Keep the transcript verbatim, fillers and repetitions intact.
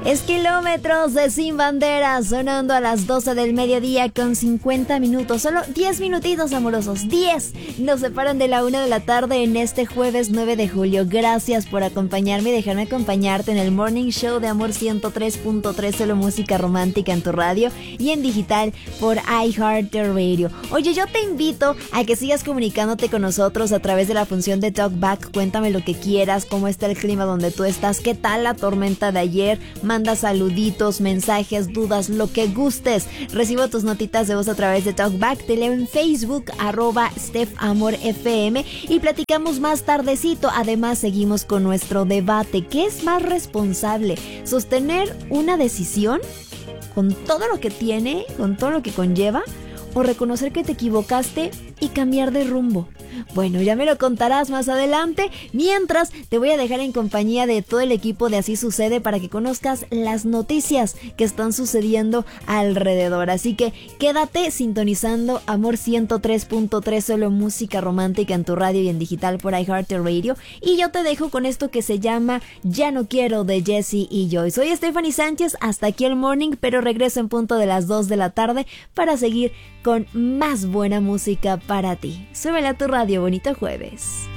Es Kilómetros de Sin Banderas, sonando a las doce del mediodía con cincuenta minutos. Solo diez minutitos, amorosos, diez. Nos separan de la una de la tarde en este jueves nueve de julio. Gracias por acompañarme y dejarme acompañarte en el Morning Show de Amor ciento tres punto tres, solo música romántica en tu radio y en digital por iHeartRadio. Oye, yo te invito a que sigas comunicándote con nosotros a través de la función de Talkback. Cuéntame lo que quieras, cómo está el clima donde tú estás, qué tal la tormenta de ayer. Manda saluditos, mensajes, dudas, lo que gustes. Recibo tus notitas de voz a través de Talkback. Te leo en Facebook, arroba StephAmorFM, y platicamos más tardecito. Además, seguimos con nuestro debate. ¿Qué es más responsable? ¿Sostener una decisión con todo lo que tiene, con todo lo que conlleva? ¿O reconocer que te equivocaste y cambiar de rumbo? Bueno, ya me lo contarás más adelante. Mientras, te voy a dejar en compañía de todo el equipo de Así Sucede para que conozcas las noticias que están sucediendo alrededor. Así que quédate sintonizando Amor ciento tres punto tres, solo música romántica en tu radio y en digital por iHeartRadio. Y yo te dejo con esto que se llama Ya No Quiero, de Jessie y Joy. Soy Stephanie Sánchez, hasta aquí el morning, pero regreso en punto de las dos de la tarde para seguir con más buena música para ti. Súbela a tu radio, bonito jueves.